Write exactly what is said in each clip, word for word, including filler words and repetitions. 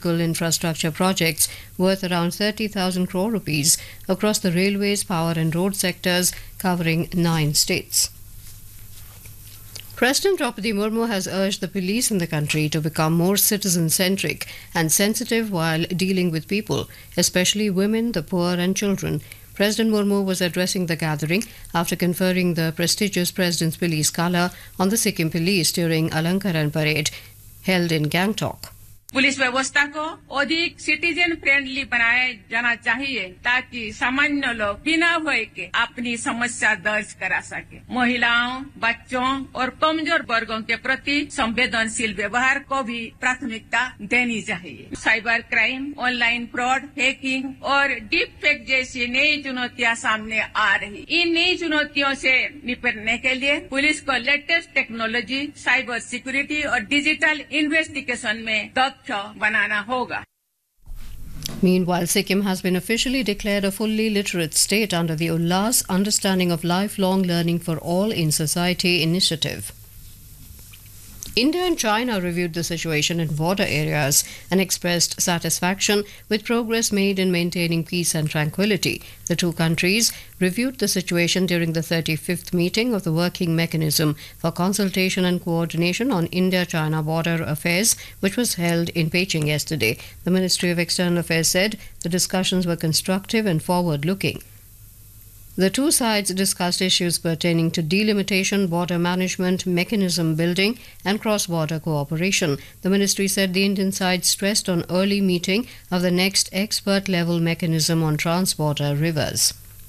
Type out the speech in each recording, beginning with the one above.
critical infrastructure projects worth around thirty thousand crore rupees across the railways, power and road sectors covering nine states. President Draupadi Murmu has urged the police in the country to become more citizen-centric and sensitive while dealing with people, especially women, the poor and children. President Murmu was addressing the gathering after conferring the prestigious President's Police Colour on the Sikkim Police during Alankaran Parade held in Gangtok. Police व्यवस्था को अधिक citizen friendly बनाया जाना चाहिए ताकि सामान्य लोग बिना भय के अपनी समस्या दर्ज करा सके। महिलाओं, बच्चों और कमजोर वर्गों के प्रति संवेदनशील व्यवहार को भी प्राथमिकता देनी चाहिए। Cyber crime, online fraud, hacking और डीप फेक जैसी नई चुनौतियां सामने आ रही। इन नई चुनौतियों से निपटने के लिए पुलिस को लेटेस्ट टेक्नोलॉजी, साइबर सिक्योरिटी और डिजिटल इन्वेस्टिगेशन में दक्ष बनाना होगा। Meanwhile, Sikkim has been officially declared a fully literate state under the Ullas Understanding of Lifelong Learning for All in Society initiative. India and China reviewed the situation in border areas and expressed satisfaction with progress made in maintaining peace and tranquility. The two countries reviewed the situation during the thirty-fifth meeting of the Working Mechanism for Consultation and Coordination on India-China Border Affairs, which was held in Beijing yesterday. The Ministry of External Affairs said the discussions were constructive and forward-looking. The two sides discussed issues pertaining to delimitation, border management, mechanism building and cross-border cooperation. The ministry said the Indian side stressed on early meeting of the next expert-level mechanism on trans-border rivers.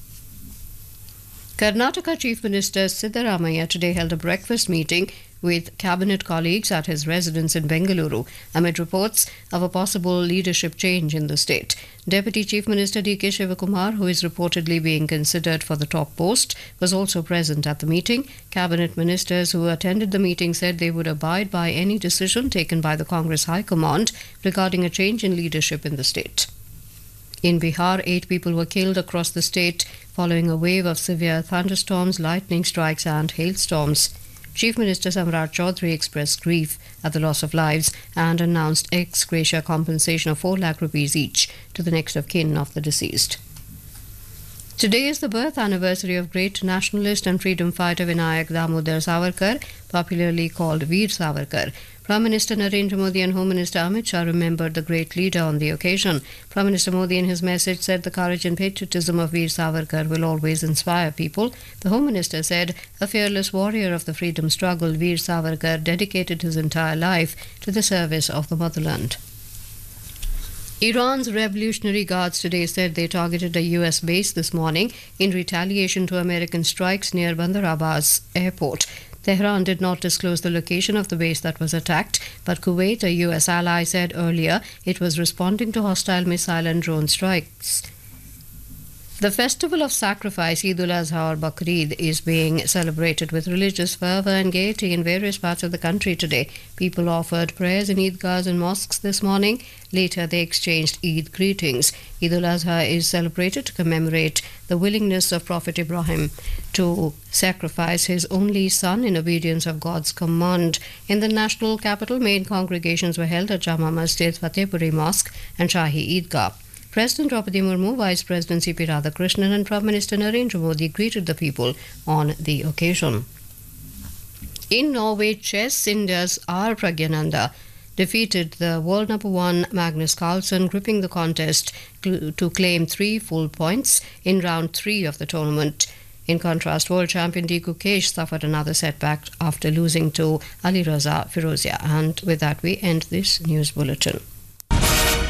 Karnataka Chief Minister Siddaramaiah today held a breakfast meeting with cabinet colleagues at his residence in Bengaluru amid reports of a possible leadership change in the state. Deputy Chief Minister D K Shivakumar, who is reportedly being considered for the top post, was also present at the meeting. Cabinet ministers who attended the meeting said they would abide by any decision taken by the Congress High Command regarding a change in leadership in the state. In Bihar, eight people were killed across the state following a wave of severe thunderstorms, lightning strikes and hailstorms. Chief Minister Samrat Chaudhary expressed grief at the loss of lives and announced ex gratia compensation of four lakh rupees each to the next of kin of the deceased. Today is the birth anniversary of great nationalist and freedom fighter Vinayak Damodar Savarkar, popularly called Veer Savarkar. Prime Minister Narendra Modi and Home Minister Amit Shah remembered the great leader on the occasion. Prime Minister Modi in his message said the courage and patriotism of Veer Savarkar will always inspire people. The Home Minister said a fearless warrior of the freedom struggle, Veer Savarkar dedicated his entire life to the service of the motherland. Iran's Revolutionary Guards today said they targeted a U S base this morning in retaliation to American strikes near Bandar Abbas airport. Tehran did not disclose the location of the base that was attacked, but Kuwait, a U S ally, said earlier it was responding to hostile missile and drone strikes. The festival of sacrifice, Eid ul-Azha or Bakrid, is being celebrated with religious fervour and gaiety in various parts of the country today. People offered prayers in Eidgahs and mosques this morning. Later, they exchanged Eid greetings. Eid ul-Azha is celebrated to commemorate the willingness of Prophet Ibrahim to sacrifice his only son in obedience of God's command. In the national capital, main congregations were held at Jama Masjid, Fatehpuri Mosque and Shahi Eidgah. President Draupadi Murmu, Vice President C P Radhakrishnan and Prime Minister Narendra Modi greeted the people on the occasion. In Norway, chess, India's R. Pragyananda defeated the world number one Magnus Carlsen, gripping the contest to claim three full points in round three of the tournament. In contrast, world champion D. Gukesh suffered another setback after losing to Ali Raza Firozia. And with that, we end this news bulletin.